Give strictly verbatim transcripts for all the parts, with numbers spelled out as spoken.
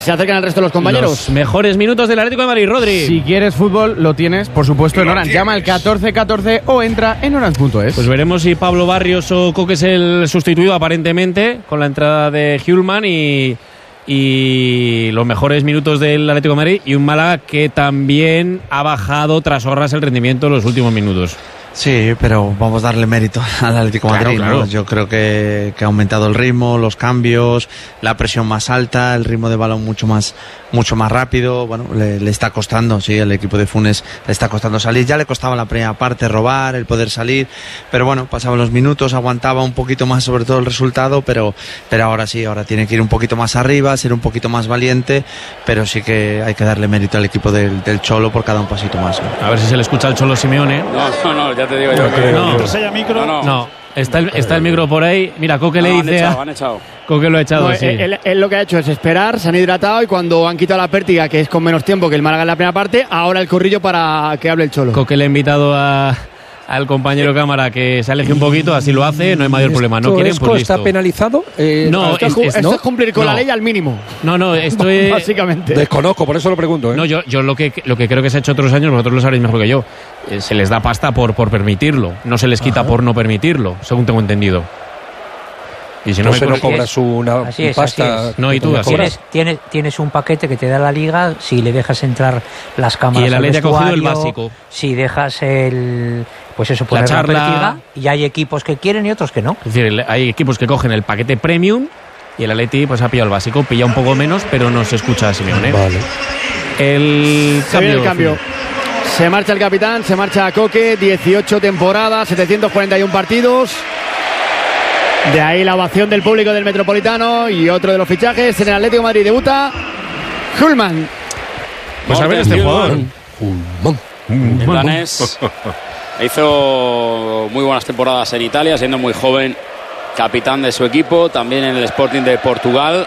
Se acercan el resto de los compañeros. Los mejores minutos del Atlético de Madrid, Rodri. Si quieres fútbol, lo tienes, por supuesto, en Orange. Llama al catorce catorce o entra en orange punto es. Pues veremos si Pablo Barrios o Coque es el sustituido, aparentemente, con la entrada de Hjulmand y, y los mejores minutos del Atlético de Madrid. Y un Málaga que también ha bajado tras horas el rendimiento en los últimos minutos. Sí, pero vamos a darle mérito al Atlético de Madrid, claro, claro. ¿no? Yo creo que, que ha aumentado el ritmo, los cambios, la presión más alta, el ritmo de balón mucho más mucho más rápido. Bueno, le, le está costando, sí, el equipo de Funes le está costando salir. Ya le costaba la primera parte robar, el poder salir, pero bueno, pasaban los minutos, aguantaba un poquito más sobre todo el resultado, pero, pero ahora sí, ahora tiene que ir un poquito más arriba, ser un poquito más valiente, pero sí que hay que darle mérito al equipo del, del Cholo por cada un pasito más, ¿no? A ver si se le escucha al Cholo Simeone. No, no, no, ya te digo yo que... No, no. ¿Se micro? No, no. no. Está, el, está el micro por ahí. Mira, Coque no, le han dice... echado, a... han echado. Coque lo ha echado, no, sí. Él, él lo que ha hecho es esperar, se han hidratado y cuando han quitado la pértiga, que es con menos tiempo que el Málaga en la primera parte, ahora el corrillo para que hable el Cholo. Coque le ha invitado a... al compañero cámara que se aleje un poquito, así lo hace, no hay mayor problema. No quieren, pues listo. ¿Está penalizado? Eh, no, esto, es, es, es, esto ¿no? es cumplir con no. la ley al mínimo. No, no, esto es... Básicamente. Desconozco, por eso lo pregunto, ¿eh? No, yo, yo lo que lo que creo que se ha hecho otros años, vosotros lo sabréis mejor que yo, eh, se les da pasta por, por permitirlo, no se les quita Ajá. por no permitirlo, según tengo entendido. Y si no, no, me no cobras una así es, pasta. así es. No, y tú así tienes, tienes, tienes un paquete que te da la liga si le dejas entrar las cámaras. Y el Atleti ha cogido el básico. Si dejas el. Pues eso, poner la charla. La pértiga, y hay equipos que quieren y otros que no. Es decir, hay equipos que cogen el paquete premium y el Atleti pues ha pillado el básico, pilla un poco menos, pero no se escucha a Simeone. Vale. El se cambio. viene el cambio. Se marcha el capitán, se marcha Coque, dieciocho temporadas, setecientos cuarenta y uno partidos. De ahí la ovación del público del Metropolitano y otro de los fichajes en el Atlético de Madrid debuta Hjulmand. Pues a ver este jugador. El danés hizo muy buenas temporadas en Italia, siendo muy joven, capitán de su equipo, también en el Sporting de Portugal.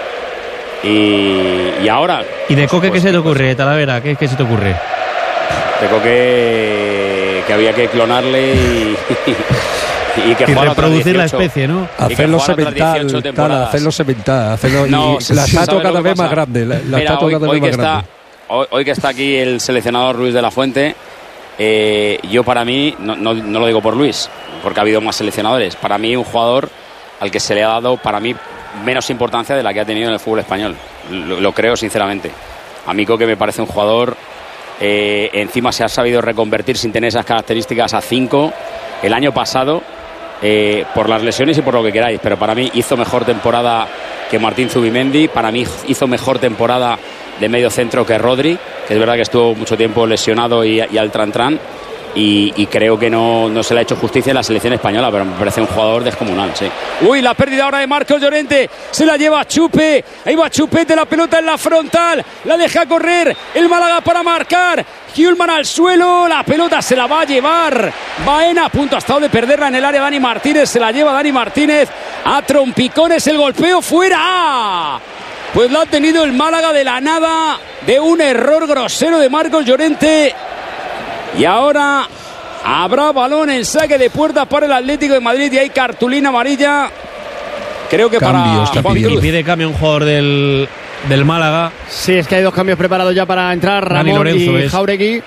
Y, y ahora... ¿Y de Coque pues, qué se te ocurre, Talavera? ¿Qué, qué se te ocurre? De Coque que había que clonarle y... Y, que y reproducir la especie, ¿no? Hacerlo semental, tal, hacerlo semental, hacerlo no, y la estatua cada vez más grande. La, la Mira, estatua hoy, cada vez hoy más que grande. Está, hoy, hoy que está aquí el seleccionador Luis de la Fuente, eh, yo para mí, no, no, no lo digo por Luis, porque ha habido más seleccionadores, para mí un jugador al que se le ha dado, para mí, menos importancia de la que ha tenido en el fútbol español. Lo, lo creo sinceramente. A mí Coque me parece un jugador, eh, encima se ha sabido reconvertir sin tener esas características a cinco. El año pasado... Eh, por las lesiones y por lo que queráis, pero para mí hizo mejor temporada que Martín Zubimendi, para mí hizo mejor temporada de medio centro que Rodri, que es verdad que estuvo mucho tiempo lesionado y, y al tran-tran, y, y creo que no, no se le ha hecho justicia en la selección española, pero me parece un jugador descomunal, sí. Uy, la pérdida ahora de Marcos Llorente, se la lleva Chupe, ahí va Chupete, la pelota en la frontal, la deja correr el Málaga para marcar, Hjulmand al suelo, la pelota se la va a llevar Baena, a punto ha estado de perderla en el área Dani Martínez, se la lleva Dani Martínez a trompicones, el golpeo fuera, pues lo ha tenido el Málaga de la nada, de un error grosero de Marcos Llorente. Y ahora habrá balón en saque de puerta para el Atlético de Madrid y hay cartulina amarilla. Creo que Cambios, para Juan cambios. Cruz. Y pide cambio un jugador del, del Málaga. Sí, es que hay dos cambios preparados ya para entrar, Dani Ramón Lorenzo y es. Jauregui.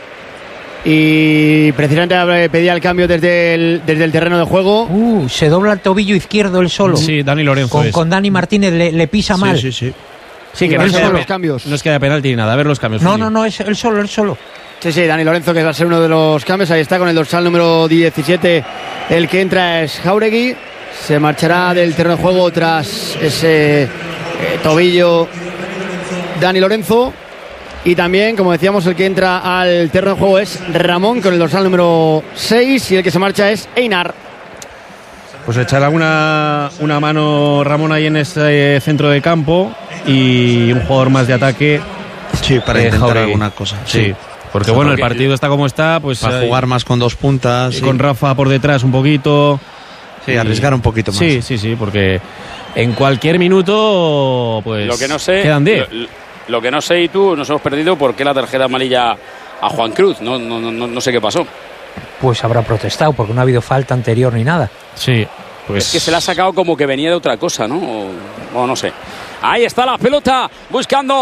Y precisamente pedía el cambio desde el, desde el terreno de juego. Uh, se dobla el tobillo izquierdo el solo. Sí, Dani Lorenzo Con, es. con Dani Martínez le, le pisa mal. Sí, sí, sí. Sí, que Y no va a es, ser que los haya, cambios. no es que haya penalti ni nada. A ver los cambios. No, Fuli. no, no, es el solo, el solo. Sí, sí, Dani Lorenzo, que va a ser uno de los cambios. Ahí está con el dorsal número diecisiete. El que entra es Jauregui. Se marchará del terreno de juego tras ese eh, tobillo Dani Lorenzo. Y también, como decíamos, el que entra al terreno de juego es Ramón con el dorsal número seis. Y el que se marcha es Einar. Pues echará una, una mano Ramón ahí en ese centro de campo. Y un jugador más de ataque. Sí, para eh, intentar Jauregui. alguna cosa. Sí. Sí. Porque O sea, bueno, porque el partido está como está, pues para eh, jugar más con dos puntas. con Sí, Rafa por detrás un poquito. sí, arriesgar un poquito más. Sí, sí, sí, porque en cualquier minuto, pues Lo que no sé, quedan diez. lo, lo que no sé y tú nos hemos perdido por qué la tarjeta amarilla a Juan Cruz. No, no, no, no sé qué pasó. Pues habrá protestado porque no ha habido falta anterior ni nada. Sí, pues Es que se la ha sacado como que venía de otra cosa, ¿no? O, o no sé. Ahí está la pelota buscando